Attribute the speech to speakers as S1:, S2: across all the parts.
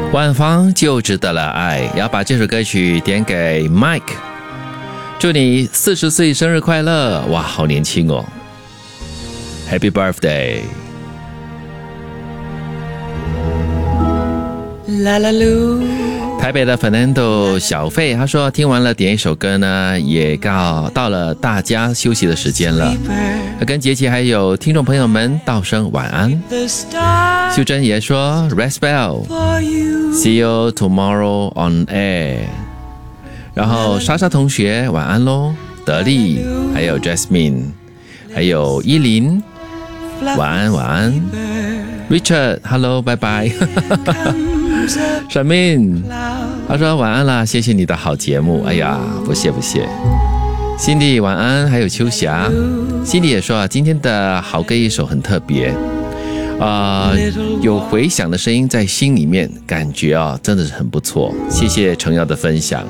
S1: 晚芳就值得了爱，要把这首歌曲点给 Mike， 祝你40岁生日快乐！哇，好年轻哦 ，Happy Birthday！
S2: 啦啦噜。
S1: 台北的 Fernando 小费他说听完了点一首歌呢，也到了大家休息的时间了，跟杰奇还有听众朋友们道声晚安。秀珍也说 Rest well See you tomorrow on air。 然后莎莎同学晚安咯，德利还有 Jasmine 还有依林晚安晚安， Richard Hello 拜拜闪命他说晚安啦，谢谢你的好节目。哎呀，不谢不谢。Cindy 晚安，还有秋霞。Cindy 也说今天的好歌一首很特别，有回响的声音在心里面，感觉真的是很不错。谢谢程瑶的分享。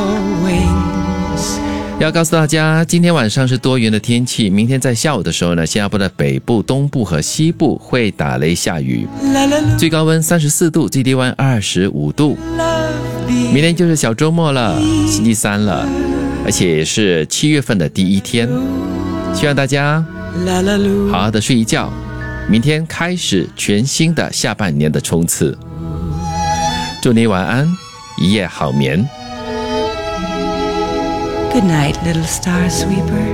S1: 要告诉大家，今天晚上是多云的天气，明天在下午的时候呢，新加坡的北部、东部和西部会打雷下雨，最高温34度，最低温25度。明天就是小周末了，星期三了，而且也是7月份的第一天，希望大家好好的睡一觉，明天开始全新的下半年的冲刺。祝你晚安，一夜好眠。
S2: Good night, little star sweeper.